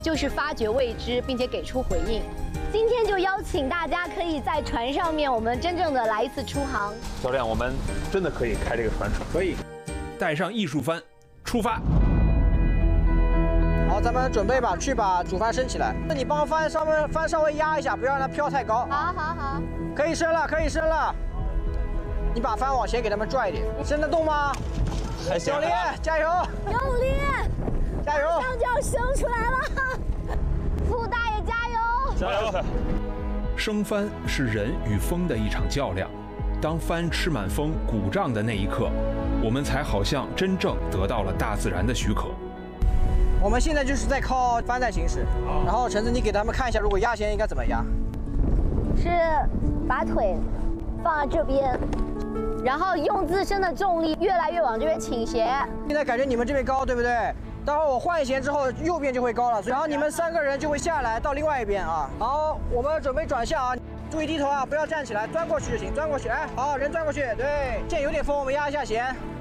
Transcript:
就是发掘未知，并且给出回应。今天就邀请大家可以在船上面，我们真正的来一次出航。 教练，我们真的可以开这个船出？ 可以。 带上艺术帆，出发。 好，咱们准备吧，去把主帆升起来。那你帮帆稍微压一下，不要让它飘太高。 好。 可以升了，可以升了。你把帆往前给他们拽一点，升得动吗？ 还行。 教练，加油！ 用力， 加油！ 马上就要升出来了，傅大爷加油！ 加油！ 升帆是人与风的一场较量。当帆吃满风鼓胀的那一刻，我们才好像真正得到了大自然的许可。 我们现在就是在靠帆在行驶，然后橙子，你给他们看一下，如果压弦应该怎么压？ 是把腿放在这边，然后用自身的重力越来越往这边倾斜。 现在感觉你们这边高，对不对？待会儿我换弦之后，右边就会高了，然后你们3个人就会下来到另外一边啊。好，我们准备转向啊，注意低头啊，不要站起来，钻过去就行，钻过去。哎，好，人钻过去，对。现在有点风，我们压一下弦。